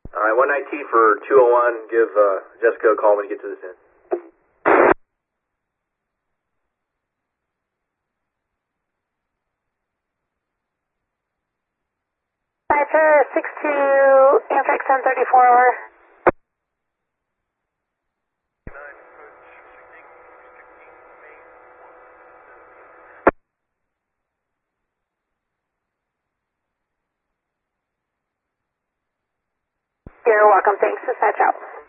All right, 1IT for 201. Give Jessica a call when you get to this end. Cipher 62, Amtrak 1034 over. You're welcome. Thanks. Dispatch out.